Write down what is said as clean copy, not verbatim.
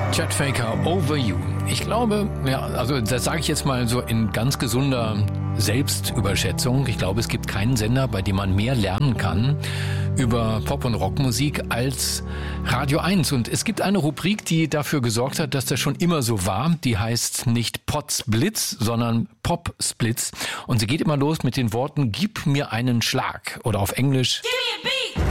Chet Faker, Over You. Ich glaube, ja, also das sage ich jetzt mal so in ganz gesunder Selbstüberschätzung. Ich glaube, es gibt keinen Sender, bei dem man mehr lernen kann über Pop- und Rockmusik als Radio 1. Und es gibt eine Rubrik, die dafür gesorgt hat, dass das schon immer so war. Die heißt nicht Potsblitz, sondern Popsplitz. Und sie geht immer los mit den Worten, gib mir einen Schlag. Oder auf Englisch, Give me a beat.